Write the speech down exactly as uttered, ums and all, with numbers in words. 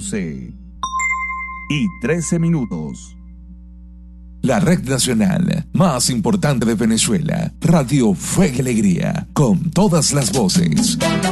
once y trece minutos. La red nacional más importante de Venezuela, Radio Fe y Alegría, con todas las voces.